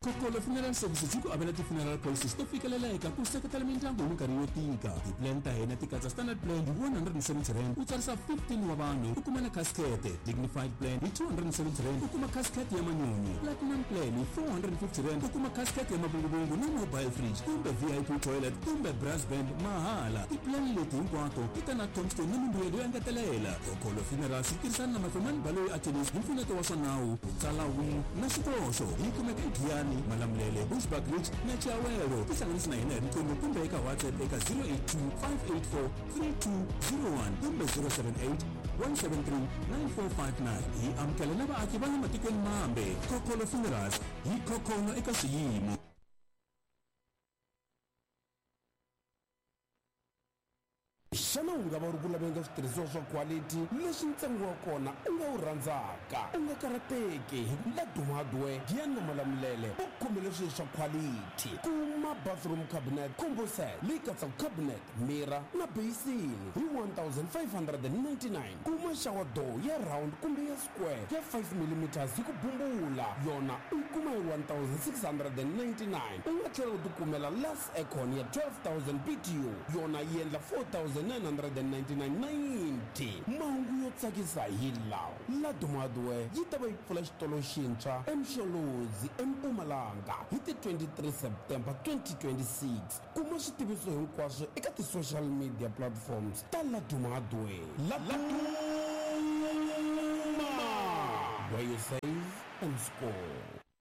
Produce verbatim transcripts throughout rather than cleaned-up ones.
Kokolo Funeral Services yi ku avela ti-funeral policies to fikeleleka ku seketela mindyangu hi minkarhi yo tika. Ti-plan ta hina ti katsa standard plan hi one hundred seventy rand u tsarisa fifteen wa vanhu u kuma na casket. Dignified plan hi two hundred seventy rand u kuma casket ya manyonyi. Platinum plan hi four hundred fifty rand u kuma casket ya mavunguvungu na mobile fridge kumbe V I P toilet kumbe brass band mahala. Ti-plan leti hinkwato ti ta na tombstone ni mimbuyelo yo engetelela. Kokolo Funerals yi tirhisana na Mafemani Baloyi Attorneys hi mpfuneto wa swa nawu, tsala wing na swikoxo. Yi kumeka eGiyani, Malamulele, Bushbuck Ridge na Chiawelo. Tihlanganisi na hina hi riqingho kumbe eka WhatsApp eka zero eight two five eight four three two zero one kumbe zero seven eight one seven three nine four five nine. Hi amukela na vaaki va le matikweni mambe. Kokolo Funerals yi kokolo eka swiyimo. Xana u nga va ri ku laveka switirhisiwa swa quality leswi ntsengo wa kona u nga wu rhandzaka, u nga karhateki hi Laduma Hardware Giyani na Malamulele va khomele swilo swa quality. Kuma bathroom cabinet combo set leyi katsaka cabinet, mirror na basin hi one thousand five hundred ninety-nine. Kuma shower door ya round kumbe ya square ya five millimeters hi ku bumbula, yona u kuma hi one thousand six hundred ninety-nine. U nga tlhela u tikumela Lux Aircon ya twelve thousand B T U, yona yi endla four thousand nine hundred ninety-nine ninety. Mahungu yo tsakisa hi lawa. Laduma Hardware yi ta va yi pfula xitolo xintshwa eMsholozi eMpumalanga hi ti twenty-three September twenty twenty-six. Kuma switiviso hinkwaswo eka ti-social media platforms ta Laduma Hardware. Laduma, where you save and score.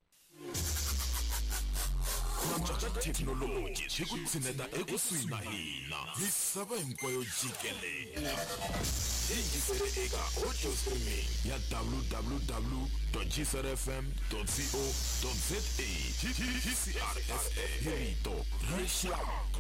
Cha technology swi ku tshineta ekusuhi na hina misava hinkwayo jikelele. Yingisele eka audio streaming ya w w w dot g s r f m dot co dot za. G C R S A, Rito Rexha.